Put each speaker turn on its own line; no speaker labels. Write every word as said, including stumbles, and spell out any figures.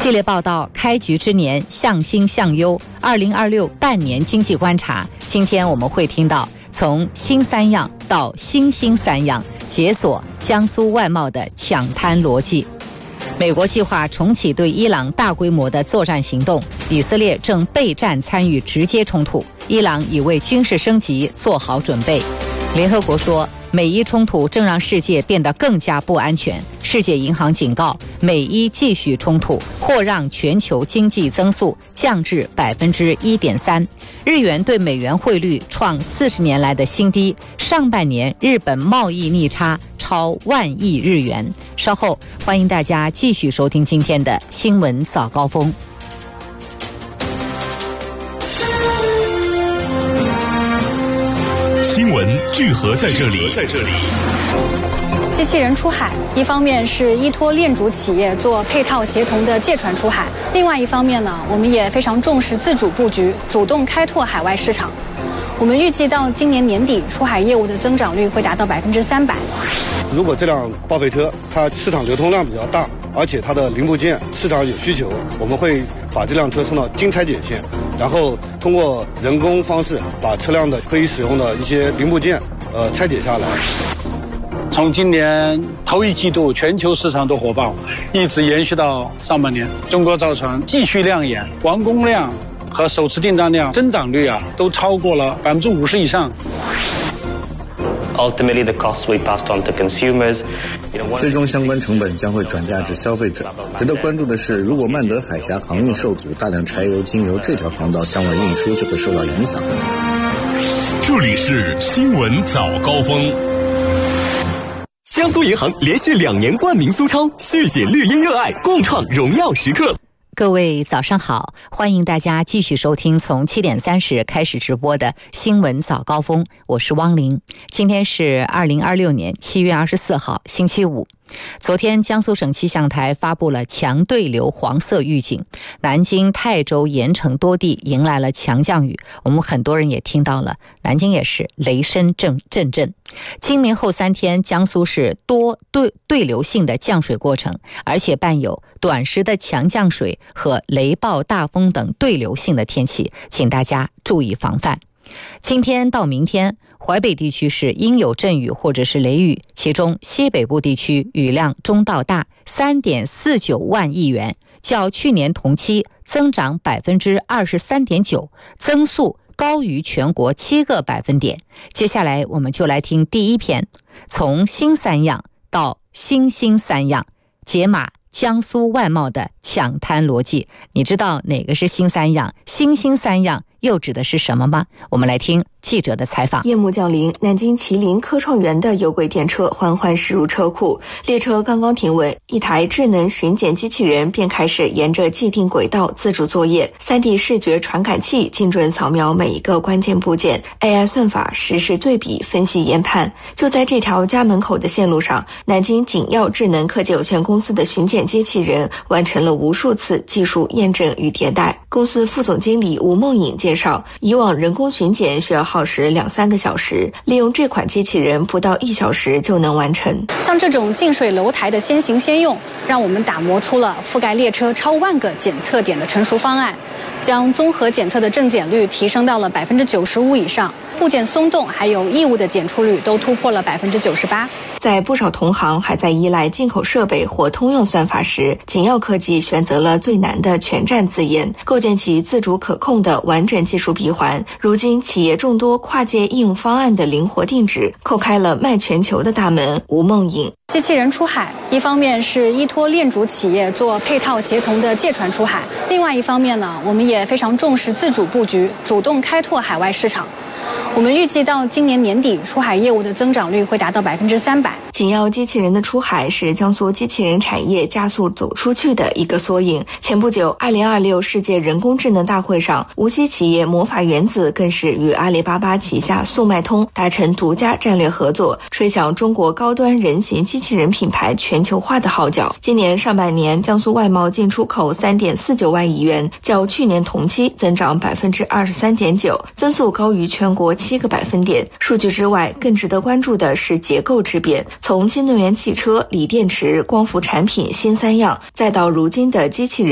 系列报道开局之年向新向优，二零二六半年经济观察。今天我们会听到从新三样到新兴三样，解锁江苏外贸的抢滩逻辑。美国计划重启对伊朗大规模的作战行动，以色列正备战参与直接冲突，伊朗已为军事升级做好准备。联合国说，美伊冲突正让世界变得更加不安全。世界银行警告，美伊继续冲突或让全球经济增速降至百分之一点三。日元对美元汇率创四十年来的新低。上半年日本贸易逆差超万亿日元。稍后欢迎大家继续收听今天的新闻早高峰。
新闻聚合在这里，在这里。
机器人出海，一方面是依托链主企业做配套协同的借船出海，另外一方面呢，我们也非常重视自主布局，主动开拓海外市场。我们预计到今年年底，出海业务的增长率会达到百分之三百。
如果这辆报废车它市场流通量比较大，而且它的零部件市场有需求，我们会把这辆车送到精拆解线，然后通过人工方式把车辆的可以使用的一些零部件呃拆解下来。
从今年头一季度全球市场都火爆，一直延续到上半年，中国造船继续亮眼，完工量和首次订单量增长率啊都超过了百分之五十以上。
Ultimately, the costs we passed on to consumers.
最终相关成本将会转嫁至消费者。值得关注的是，如果曼德海峡航运受阻，大量柴油经由这条航道向外运输就会受到影响。
这里是新闻早高峰。
江苏银行连续两年冠名苏超，续写绿茵热爱，共创荣耀时刻。
各位早上好，欢迎大家继续收听从七点三十开始直播的新闻早高峰，我是汪玲。今天是二零二六年七月二十四号星期五。昨天江苏省气象台发布了强对流黄色预警，南京、泰州、盐城多地迎来了强降雨，我们很多人也听到了，南京也是雷声阵阵阵。今明后三天，江苏是多对对流性的降水过程，而且伴有短时的强降水和雷暴、大风等对流性的天气，请大家注意防范。今天到明天，淮北地区是应有阵雨或者是雷雨，其中西北部地区雨量中到大， 三点四九万亿元，较去年同期增长 百分之二十三点九， 增速高于全国七个百分点。接下来我们就来听第一篇，从新三样到新兴三样，解码江苏外贸的抢滩逻辑。你知道哪个是新三样？新兴三样又指的是什么吗？我们来听记者的采访。
夜幕降临，南京麒麟科创园的有轨电车缓缓驶入车库，列车刚刚停稳，一台智能巡检机器人便开始沿着既定轨道自主作业， 三 D 视觉传感器精准扫描每一个关键部件， A I 算法实时对比分析研判。就在这条家门口的线路上，南京景耀智能科技有限公司的巡检机器人完成了无数次技术验证与迭代。公司副总经理吴梦颖介绍，以往人工巡检需要耗时两三个小时，利用这款机器人不到一小时就能完成。像这种近水楼台的先行先用，让我们打磨出了覆盖列车超万个检测点的成熟方案，将综合检测的正检率提升到了百分之九十五以上，部件松动还有异物的检出率都突破了百分之九十八。在不少同行还在依赖进口设备或通用算法时，景耀科技选择了最难的全站自研，构建起自主可控的完整技术闭环。如今企业众多跨界应用方案的灵活定制，叩开了卖全球的大门。吴梦颖，机器人出海，一方面是依托链主企业做配套协同的借船出海，另外一方面呢，我们也非常重视自主布局，主动开拓海外市场。我们预计到今年年底，出海业务的增长率会达到百分之三百。景耀机器人的出海是江苏机器人产业加速走出去的一个缩影。前不久，二零二六世界人工智能大会上，无锡企业魔法原子更是与阿里巴巴旗下速卖通达成独家战略合作，吹响中国高端人形机器人品牌全球化的号角。今年上半年，江苏外贸进出口 三点四九万亿元，较去年同期增长 百分之二十三点九， 增速高于全国七个百分点。数据之外，更值得关注的是结构之变，从新能源汽车、锂电池、光伏产品新三样，再到如今的机器人